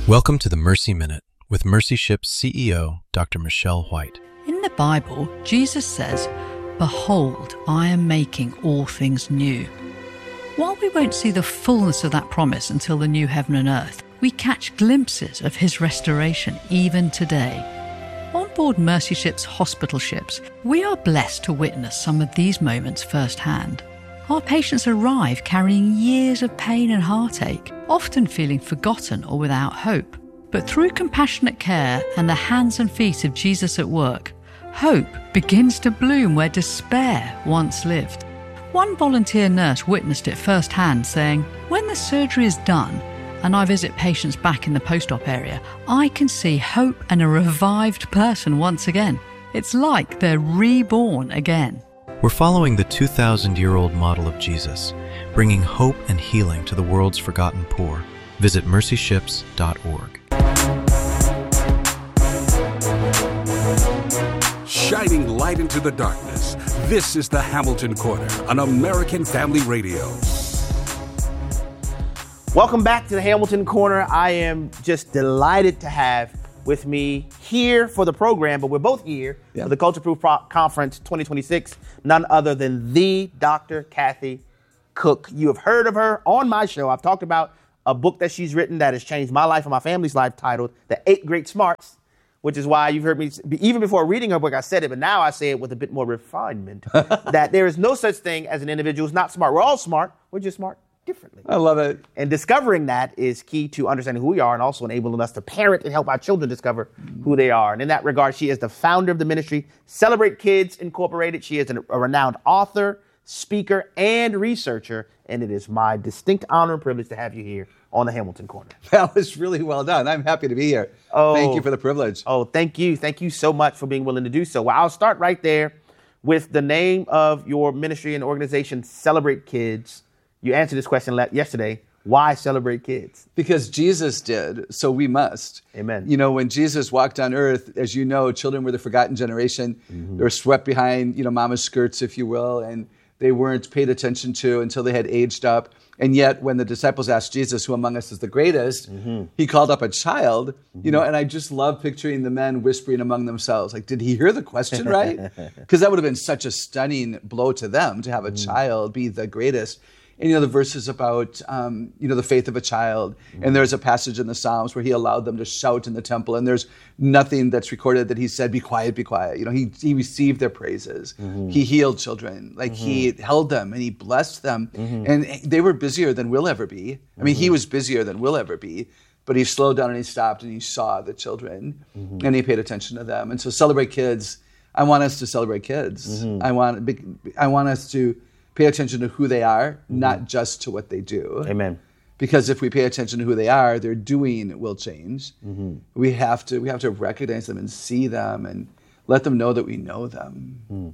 Welcome to the Mercy Minute with Mercy Ship's CEO, Dr. Michelle White. In the Bible, Jesus says, "Behold, I am making all things new." While we won't see the fullness of that promise until the new heaven and earth, we catch glimpses of his restoration even today. On board Mercy Ship's hospital ships, we are blessed to witness some of these moments firsthand. Our patients arrive carrying years of pain and heartache, often feeling forgotten or without hope. But through compassionate care and the hands and feet of Jesus at work, hope begins to bloom where despair once lived. One volunteer nurse witnessed it firsthand, saying, "When the surgery is done and I visit patients back in the post-op area, I can see hope and a revived person once again. It's like they're reborn again." We're following the 2,000-year-old model of Jesus, bringing hope and healing to the world's forgotten poor. Visit mercyships.org. Shining light into the darkness, this is the Hamilton Corner on American Family Radio. Welcome back to the Hamilton Corner. I am just delighted to have with me here for the program, but we're both here for the Culture Proof Conference 2026, none other than the Dr. Kathy Cook. You have heard of her on my show. I've talked about a book that she's written that has changed my life and my family's life, titled The 8 Great Smarts, which is why you've heard me, even before reading her book, I said it, but now I say it with a bit more refinement, that there is no such thing as an individual who's not smart. We're all smart. We're just smart differently. I love it. And discovering that is key to understanding who we are and also enabling us to parent and help our children discover who they are. And in that regard, she is the founder of the ministry Celebrate Kids Incorporated. She is a renowned author, speaker, and researcher. And it is my distinct honor and privilege to have you here on the Hamilton Corner. That was really well done. I'm happy to be here. Thank you for the privilege. Oh, thank you. Thank you so much for being willing to do so. Well, I'll start right there with the name of your ministry and organization, Celebrate Kids. You answered this question yesterday. Why celebrate kids? Because Jesus did, so we must. Amen. You know, when Jesus walked on earth, as you know, children were the forgotten generation. Mm-hmm. They were swept behind, mama's skirts, if you will, and they weren't paid attention to until they had aged up. And yet, when the disciples asked Jesus, who among us is the greatest, he called up a child, and I just love picturing the men whispering among themselves, like, did he hear the question right? Because that would have been such a stunning blow to them, to have a child be the greatest. And, the verses about, the faith of a child. And there's a passage in the Psalms where he allowed them to shout in the temple. And there's nothing that's recorded that he said, be quiet, be quiet. He received their praises. He healed children. Like he held them and he blessed them. And they were busier than we'll ever be. I mean, he was busier than we'll ever be. But he slowed down and he stopped and he saw the children. And he paid attention to them. And so Celebrate Kids. I want us to celebrate kids. I want us to pay attention to who they are, not just to what they do. Amen. Because if we pay attention to who they are, their doing will change. We have to recognize them and see them and let them know that we know them.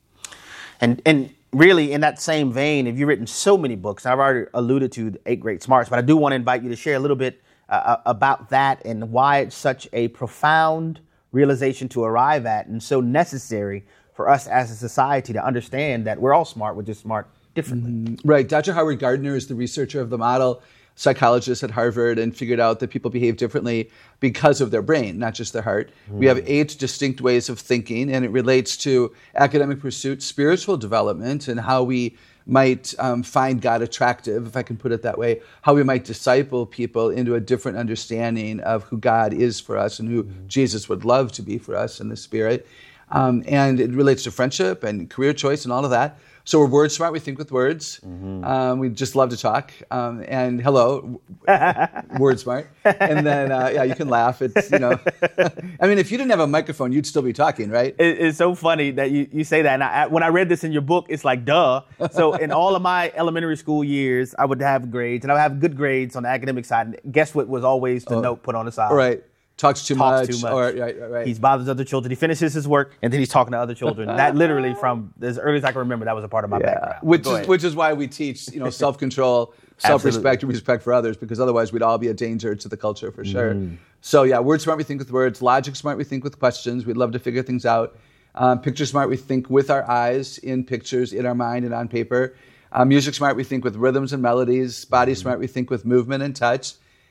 And really, in that same vein, if you've written so many books, I've already alluded to the 8 Great Smarts, but I do want to invite you to share a little bit about that and why it's such a profound realization to arrive at and so necessary for us as a society to understand that we're all smart, we're just smart differently. Right. Dr. Howard Gardner is the researcher of the model, psychologist at Harvard, and figured out that people behave differently because of their brain, not just their heart. We have 8 distinct ways of thinking, and it relates to academic pursuit, spiritual development, and how we might find God attractive, if I can put it that way, how we might disciple people into a different understanding of who God is for us and who Jesus would love to be for us in the Spirit. And it relates to friendship and career choice and all of that. So we're word smart. We think with words. We just love to talk. And hello, word smart. And then, you can laugh. It's, I mean, if you didn't have a microphone, you'd still be talking, right? It's so funny that you say that. And when I read this in your book, it's like, duh. So in all of my elementary school years, I would have grades, and I would have good grades on the academic side. And guess what was always the note put on the side? Right. Talks too much. Or, right. He bothers other children. He finishes his work, and then he's talking to other children. That literally, from as early as I can remember, that was a part of my background. Which is why we teach, self-control, self-respect, and respect for others, because otherwise we'd all be a danger to the culture for sure. So word smart, we think with words. Logic smart, we think with questions. We'd love to figure things out. Picture smart, we think with our eyes, in pictures, in our mind, and on paper. Music smart, we think with rhythms and melodies. Body smart, we think with movement and touch.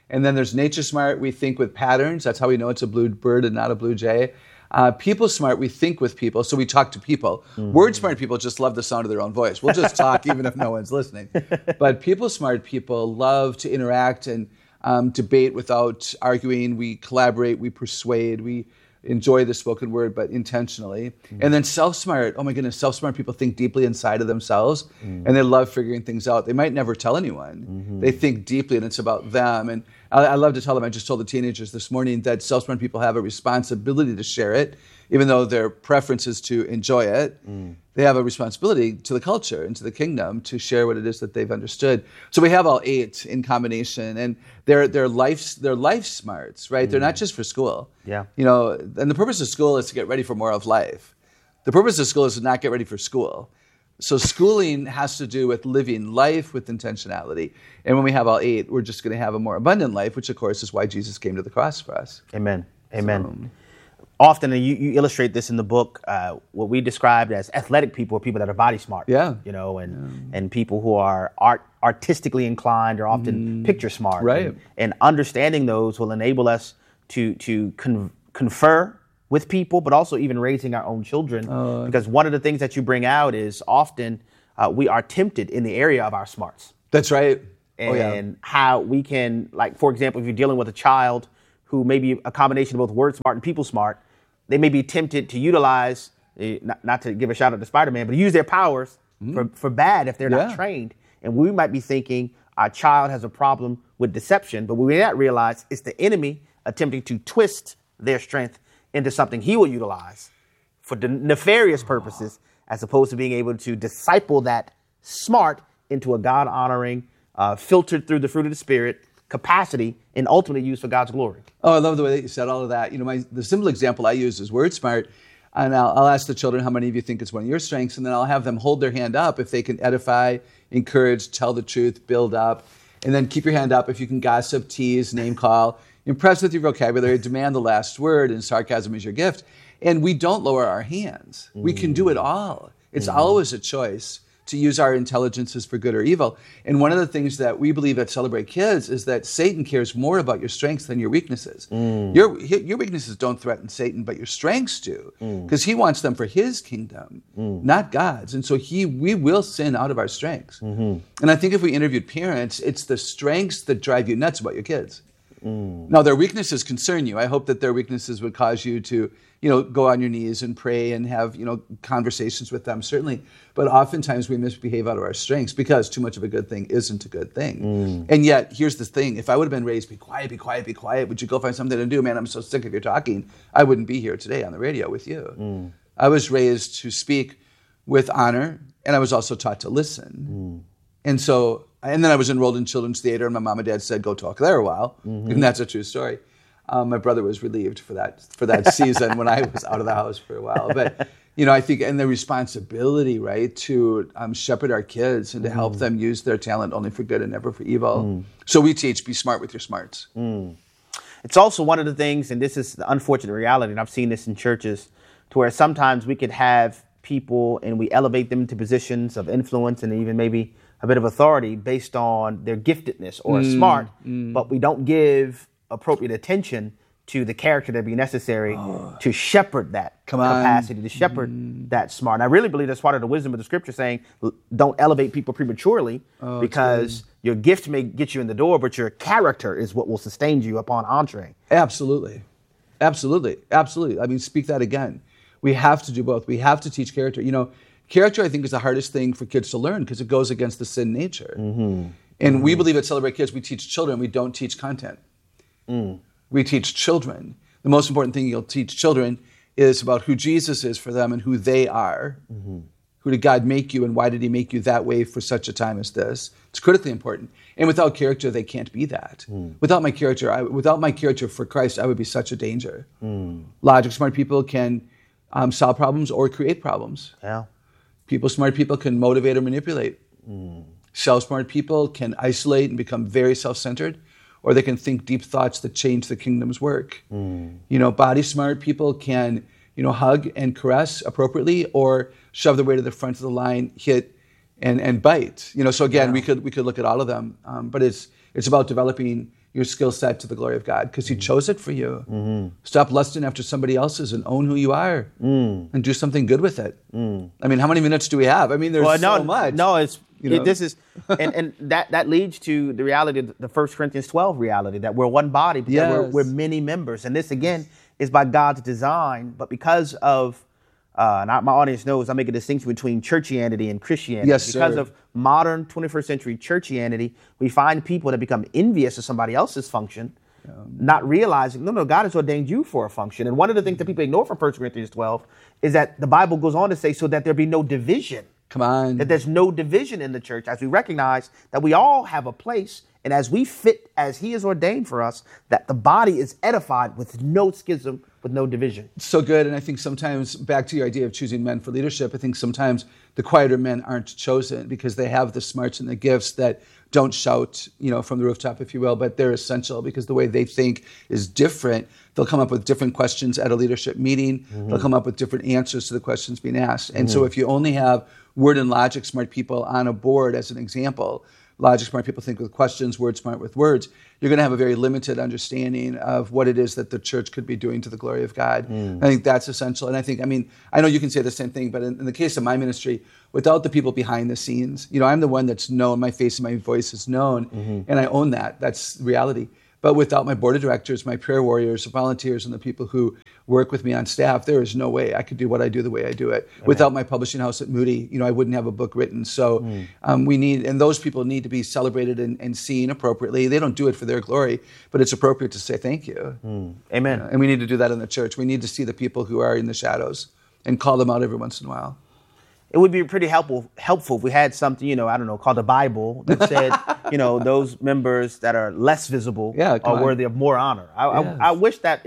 And then there's nature smart. We think with patterns. That's how we know it's a blue bird and not a blue jay. People smart, we think with people, so we talk to people. Word smart people just love the sound of their own voice. We'll just talk even if no one's listening. But people smart people love to interact and debate without arguing. We collaborate, we persuade, we enjoy the spoken word, but intentionally. And then self-smart, oh my goodness, self-smart people think deeply inside of themselves, and they love figuring things out. They might never tell anyone. They think deeply, and it's about them. And I love to tell them, I just told the teenagers this morning that self-smart people have a responsibility to share it, even though their preference is to enjoy it. They have a responsibility to the culture and to the kingdom to share what it is that they've understood. So we have all 8 in combination, and they're life smarts, right? They're not just for school. Yeah. You know, and the purpose of school is to get ready for more of life. The purpose of school is to not get ready for school. So schooling has to do with living life with intentionality. And when we have all 8, we're just going to have a more abundant life, which of course is why Jesus came to the cross for us. Amen. Amen. Often, and you illustrate this in the book, what we described as athletic people are people that are body smart. Yeah. You know, and people who are artistically inclined are often picture smart. Right. And understanding those will enable us to confer with people, but also even raising our own children. Because one of the things that you bring out is often we are tempted in the area of our smarts. That's right. And how we can, like, for example, if you're dealing with a child who may be a combination of both word smart and people smart, they may be tempted to utilize, not to give a shout out to Spider-Man, but use their powers for bad if they're not trained. And we might be thinking our child has a problem with deception, but we may not realize it's the enemy attempting to twist their strength into something he will utilize for nefarious purposes, as opposed to being able to disciple that smart into a God-honoring, filtered through the fruit of the Spirit capacity and ultimately used for God's glory. Oh, I love the way that you said all of that. You know, the simple example I use is word smart. And I'll ask the children how many of you think it's one of your strengths, and then I'll have them hold their hand up if they can edify, encourage, tell the truth, build up. And then keep your hand up if you can gossip, tease, name call, impress with your vocabulary, demand the last word, and sarcasm is your gift. And we don't lower our hands. We can do it all. It's always a choice to use our intelligences for good or evil. And one of the things that we believe at Celebrate Kids is that Satan cares more about your strengths than your weaknesses. Your weaknesses don't threaten Satan, but your strengths do, because he wants them for his kingdom, not God's. And so we will sin out of our strengths. And I think if we interviewed parents, it's the strengths that drive you nuts about your kids. Now, their weaknesses concern you. I hope that their weaknesses would cause you to, go on your knees and pray and have, conversations with them, certainly. But oftentimes we misbehave out of our strengths because too much of a good thing isn't a good thing. And yet, here's the thing. If I would have been raised, be quiet, be quiet, be quiet, would you go find something to do? Man, I'm so sick of your talking. I wouldn't be here today on the radio with you. I was raised to speak with honor, and I was also taught to listen. And then I was enrolled in children's theater, and my mom and dad said, go talk there a while. And that's a true story. My brother was relieved for that season when I was out of the house for a while. But, I think, and the responsibility, right, to shepherd our kids and to help them use their talent only for good and never for evil. So we teach, be smart with your smarts. It's also one of the things, and this is the unfortunate reality, and I've seen this in churches, to where sometimes we could have people and we elevate them to positions of influence and even maybe a bit of authority based on their giftedness or smart, but we don't give appropriate attention to the character that be necessary to shepherd that capacity, to shepherd that smart. And I really believe that's part of the wisdom of the scripture, saying don't elevate people prematurely because your gift may get you in the door, but your character is what will sustain you upon entree. Absolutely. Absolutely. Absolutely. I mean, speak that again. We have to do both. We have to teach character. Character, I think, is the hardest thing for kids to learn because it goes against the sin nature. And we believe at Celebrate Kids, we teach children, we don't teach content. We teach children. The most important thing you'll teach children is about who Jesus is for them and who they are. Who did God make you and why did he make you that way for such a time as this? It's critically important. And without character, they can't be that. Without my character for Christ, I would be such a danger. Logic smart people can solve problems or create problems. Yeah. Smart people can motivate or manipulate. Self-smart people can isolate and become very self-centered, or they can think deep thoughts that change the kingdom's work. Body smart people can, hug and caress appropriately, or shove their way to the front of the line, hit and bite. So again, we could look at all of them, but it's about developing your skill set to the glory of God because he chose it for you. Stop lusting after somebody else's and own who you are and do something good with it. I mean, how many minutes do we have? I mean, there's so much. No, This is, and that leads to the reality, the 1 Corinthians 12 reality, that we're one body, but that we're many members. And this, again, is by God's design, but because of, and my audience knows I make a distinction between churchianity and Christianity. Yes, sir. Because of modern 21st century churchianity, we find people that become envious of somebody else's function, not realizing, no, God has ordained you for a function. And one of the things that people ignore from 1 Corinthians 12 is that the Bible goes on to say, so that there be no division. Come on. That there's no division in the church, as we recognize that we all have a place, and as we fit as he has ordained for us, that the body is edified with no schism, with no division. So good. And I think sometimes, back to your idea of choosing men for leadership, I think sometimes the quieter men aren't chosen because they have the smarts and the gifts that don't shout, from the rooftop, if you will, but they're essential because the way they think is different. They'll come up with different questions at a leadership meeting. They'll come up with different answers to the questions being asked. And so if you only have word and logic smart people on a board as an example, logic smart people think with questions, word smart with words, you're going to have a very limited understanding of what it is that the church could be doing to the glory of God. I think that's essential. And I know you can say the same thing, but in the case of my ministry, without the people behind the scenes, I'm the one that's known, my face and my voice is known, and I own that. That's reality. But without my board of directors, my prayer warriors, volunteers, and the people who work with me on staff, there is no way I could do what I do the way I do it. Amen. Without my publishing house at Moody, I wouldn't have a book written. So and those people need to be celebrated and seen appropriately. They don't do it for their glory, but it's appropriate to say thank you. Amen. And we need to do that in the church. We need to see the people who are in the shadows and call them out every once in a while. It would be pretty helpful if we had something, called the Bible that said, those members that are less visible are worthy of more honor. I wish that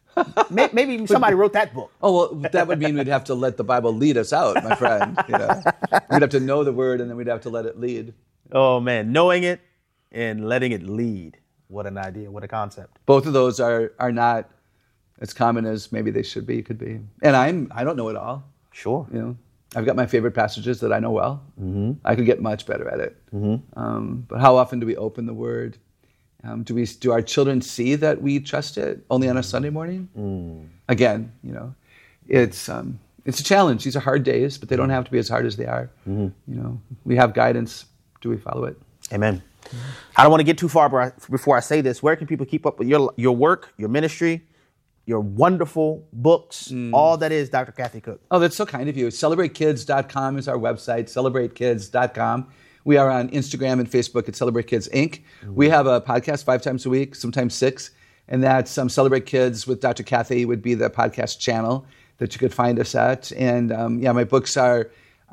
maybe somebody wrote that book. Oh, well, that would mean we'd have to let the Bible lead us out, my friend. We'd have to know the word and then we'd have to let it lead. Oh, man. Knowing it and letting it lead. What an idea. What a concept. Both of those are not as common as maybe they should be, could be. And I don't know it all. Sure. I've got my favorite passages that I know well. I could get much better at it. But how often do we open the Word? Do our children see that we trust it only on a Sunday morning? Again, it's a challenge. These are hard days, but they don't have to be as hard as they are. We have guidance. Do we follow it? Amen. I don't want to get too far before I say this. Where can people keep up with your work, your ministry, your wonderful books, all that is Dr. Kathy Cook? Oh, that's so kind of you. CelebrateKids.com is our website, CelebrateKids.com. We are on Instagram and Facebook at Celebrate Kids, Inc. We have a podcast 5 times a week, sometimes 6, and that's Celebrate Kids with Dr. Kathy would be the podcast channel that you could find us at. And my books are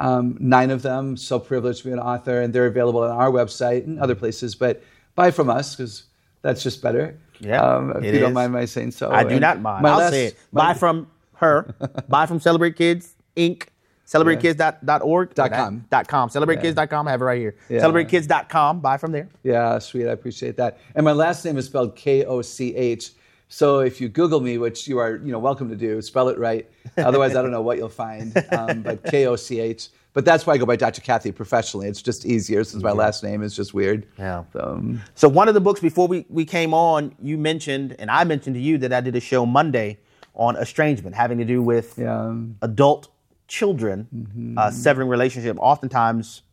9 of them, so privileged to be an author, and they're available on our website and other places, but buy from us because that's just better. Yeah, if you don't mind my saying so. I do not mind. I'll say it. Buy from her. Buy from Celebrate Kids, Inc. CelebrateKids.org. .com. CelebrateKids.com. I have it right here. Yeah. CelebrateKids.com. Buy from there. Yeah, sweet. I appreciate that. And my last name is spelled Koch. So if you Google me, which you are welcome to do, spell it right. Otherwise, I don't know what you'll find. But Koch. But that's why I go by Dr. Kathy professionally. It's just easier since my last name is just weird. Yeah. So one of the books before we came on, you mentioned, and I mentioned to you that I did a show Monday on estrangement, having to do with adult children severing relationship, oftentimes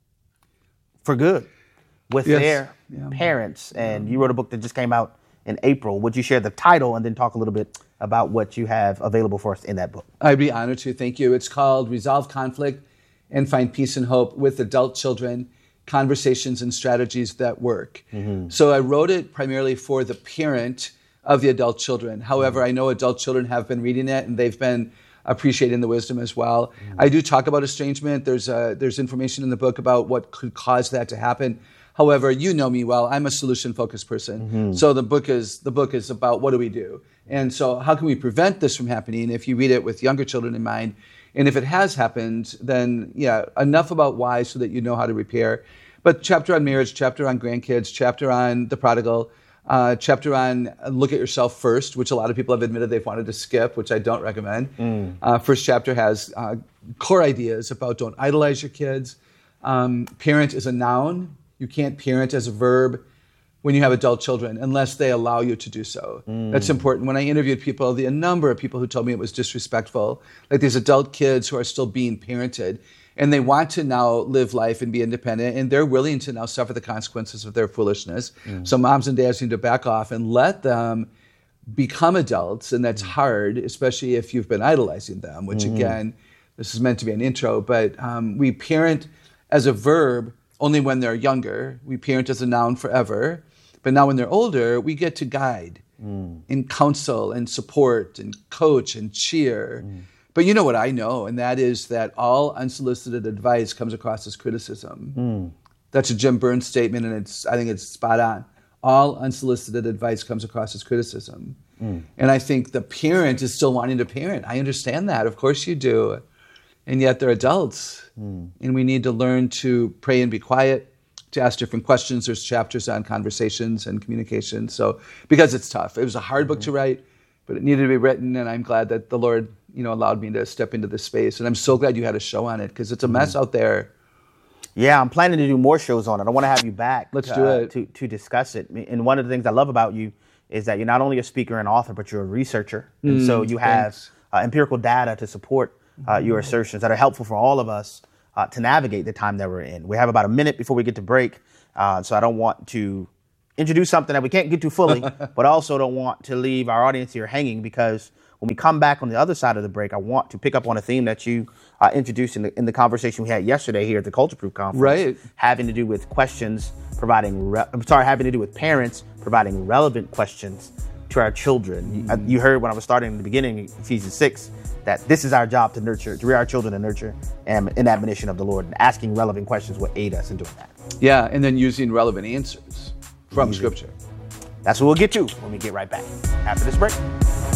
for good, with their parents. And you wrote a book that just came out in April. Would you share the title and then talk a little bit about what you have available for us in that book? I'd be honored to. Thank you. It's called Resolve Conflict and Find Peace and Hope with Adult Children, Conversations and Strategies That Work. So I wrote it primarily for the parent of the adult children. However, I know adult children have been reading it and they've been appreciating the wisdom as well. I do talk about estrangement. There's information in the book about what could cause that to happen. However, you know me well. I'm a solution-focused person. So the book is about what do we do? And so how can we prevent this from happening if you read it with younger children in mind? And if it has happened, then enough about why so that you know how to repair. But chapter on marriage, chapter on grandkids, chapter on the prodigal, chapter on look at yourself first, which a lot of people have admitted they've wanted to skip, which I don't recommend. First chapter has core ideas about don't idolize your kids. Parent is a noun. You can't parent as a verb. when you have adult children, unless they allow you to do so. That's important. When I interviewed people, a number of people who told me it was disrespectful, like these adult kids who are still being parented, and they want to now live life and be independent, and they're willing to now suffer the consequences of their foolishness. So moms and dads need to back off and let them become adults, and that's hard, especially if you've been idolizing them, which again, this is meant to be an intro, but we parent as a verb only when they're younger. We parent as a noun forever. But now when they're older, we get to guide and counsel and support and coach and cheer. But you know what I know, and that is that all unsolicited advice comes across as criticism. That's a Jim Burns statement, and I think it's spot on. All unsolicited advice comes across as criticism. And I think the parent is still wanting to parent. I understand that. Of course you do. And yet they're adults. And we need to learn to pray and be quiet, to ask different questions. There's chapters on conversations and communication. So, because it's tough. It was a hard book to write, but it needed to be written, and I'm glad that the Lord, allowed me to step into this space. And I'm so glad you had a show on it, because it's a mess out there. Yeah, I'm planning to do more shows on it. I want to have you back. Let's do it. To discuss it. And one of the things I love about you is that you're not only a speaker and author, but you're a researcher. And so you have empirical data to support your assertions that are helpful for all of us to navigate the time that we're in. We have about a minute before we get to break, so I don't want to introduce something that we can't get to fully, but also don't want to leave our audience here hanging, because when we come back on the other side of the break, I want to pick up on a theme that you introduced in the conversation we had yesterday here at the Culture Proof Conference, right? Having to do with having to do with parents providing relevant questions to our children. You heard when I was starting in the beginning, Ephesians 6, that this is our job to rear our children and nurture and in admonition of the Lord, and asking relevant questions will aid us in doing that. Yeah, and then using relevant answers from Scripture. That's what we'll get to when we get right back after this break.